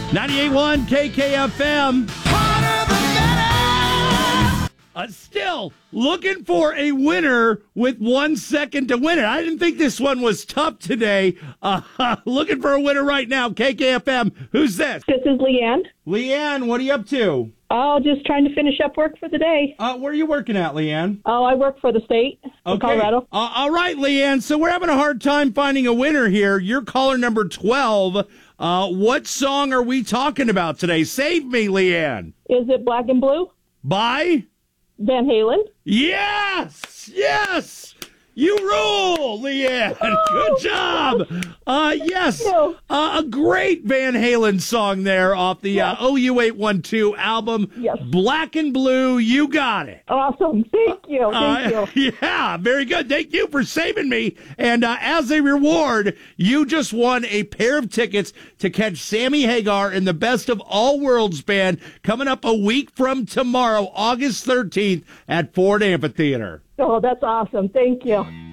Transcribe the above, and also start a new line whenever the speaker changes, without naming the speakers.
98.1 KKFM. Still looking for a winner with 1 second to win it. I didn't think this one was tough today. Looking for a winner right now. KKFM. Who's this?
This is Leanne.
Leanne, what are you up to?
Oh, just trying to finish up work for the day.
Where are you working at, Leanne?
Oh, I work for the state of Colorado.
All right, Leanne. So we're having a hard time finding a winner here. You're caller number 12. What song are we talking about today? Save me, Leanne.
Is it Black and Blue?
By?
Van Halen.
Yes! Yes! You rule, Leanne. Good job. Yes, a great Van Halen song there off the OU812 album.
Yes.
Black and Blue, you got it.
Awesome. Thank you. Thank you.
Yeah, very good. Thank you for saving me. And as a reward, you just won a pair of tickets to catch Sammy Hagar in the Best of All Worlds Band coming up a week from tomorrow, August 13th at Ford Amphitheater.
Oh, that's awesome. Thank you.